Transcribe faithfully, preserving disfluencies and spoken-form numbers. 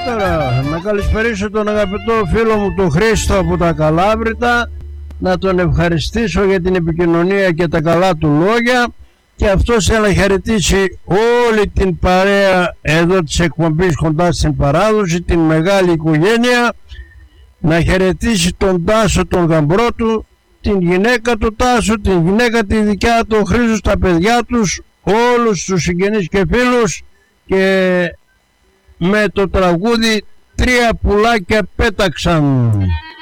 Καλησπέρα. Να καλησπερίσω τον αγαπητό φίλο μου τον Χρήστο από τα Καλάβρητα, να τον ευχαριστήσω για την επικοινωνία και τα καλά του λόγια, και αυτός να χαιρετήσει όλη την παρέα εδώ της εκπομπής Κοντά στην Παράδοση, την μεγάλη οικογένεια, να χαιρετήσει τον Τάσο τον γαμπρό του, την γυναίκα του Τάσου, την γυναίκα τη δικιά του, Χρήστος, τα παιδιά τους, όλους τους συγγενείς και φίλους, και με το τραγούδι «Τρία πουλάκια πέταξαν».